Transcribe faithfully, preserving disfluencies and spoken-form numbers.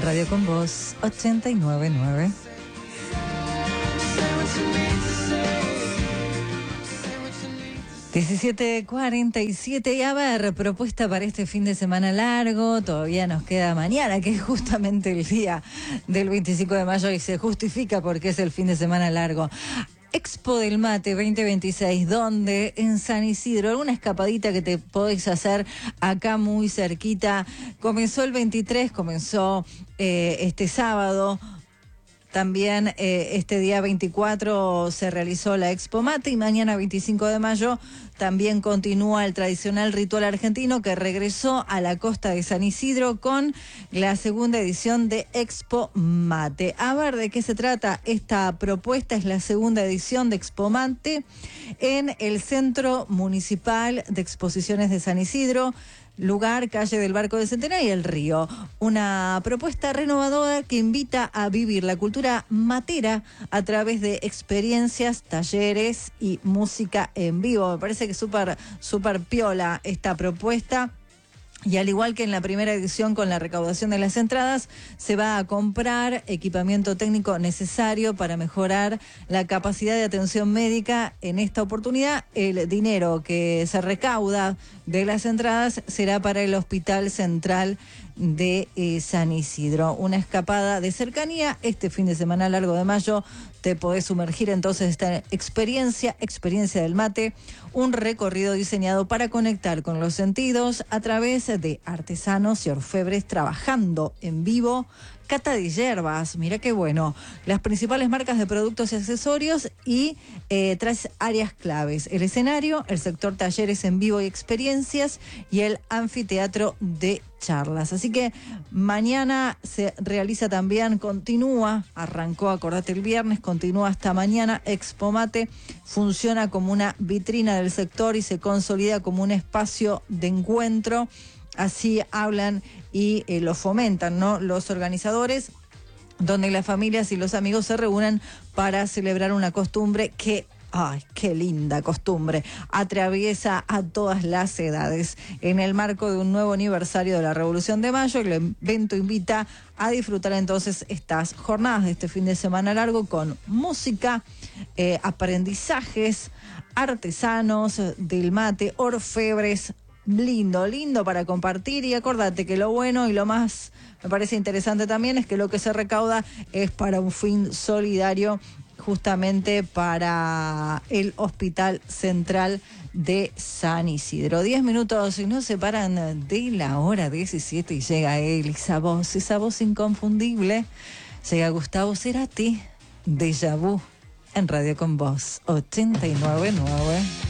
Radio con Vos ochenta y nueve punto nueve. diecisiete cuarenta y siete y a ver, propuesta para este fin de semana largo, todavía nos queda mañana, que es justamente el día del veinticinco de mayo y se justifica porque es el fin de semana largo. Expo del Mate veinte veintiséis, donde en San Isidro, alguna escapadita que te podés hacer acá muy cerquita. Comenzó el veintitrés, comenzó eh, este sábado. También eh, este día veinticuatro se realizó la Expo Mate y mañana veinticinco de mayo también continúa el tradicional ritual argentino que regresó a la costa de San Isidro con la segunda edición de Expo Mate. A ver de qué se trata esta propuesta. Es la segunda edición de Expo Mate en el Centro Municipal de Exposiciones de San Isidro, lugar, calle del Barco del Centenario y el Río. Una propuesta renovadora que invita a vivir la cultura matera a través de experiencias, talleres y música en vivo. Me parece que es súper, súper piola esta propuesta. Y al igual que en la primera edición con la recaudación de las entradas, se va a comprar equipamiento técnico necesario para mejorar la capacidad de atención médica. En esta oportunidad, el dinero que se recauda de las entradas será para el Hospital Central de eh, San Isidro. Una escapada de cercanía este fin de semana largo de mayo. Te podés sumergir entonces en esta experiencia, experiencia del mate, un recorrido diseñado para conectar con los sentidos a través de artesanos y orfebres trabajando en vivo. Cata de hierbas, mira qué bueno. Las principales marcas de productos y accesorios y eh, tres áreas claves: el escenario, el sector talleres en vivo y experiencias y el anfiteatro de charlas. Así que mañana se realiza también, continúa, arrancó, acordate el viernes, continúa hasta mañana. Expo Mate funciona como una vitrina del sector y se consolida como un espacio de encuentro. Así hablan y eh, lo fomentan, ¿no?, los organizadores, donde las familias y los amigos se reúnen para celebrar una costumbre que, ¡ay, qué linda costumbre!, atraviesa a todas las edades. En el marco de un nuevo aniversario de la Revolución de Mayo, el evento invita a disfrutar entonces estas jornadas de este fin de semana largo con música, eh, aprendizajes, artesanos del mate, orfebres. Lindo, lindo para compartir. Y acordate que lo bueno y lo más me parece interesante también es que lo que se recauda es para un fin solidario, justamente para el Hospital Central de San Isidro. Diez minutos y no se paran de la hora diecisiete y llega él, esa voz, esa voz inconfundible. Llega Gustavo Cerati, Déjà Vu, en Radio con Vos ochenta y nueve punto nueve.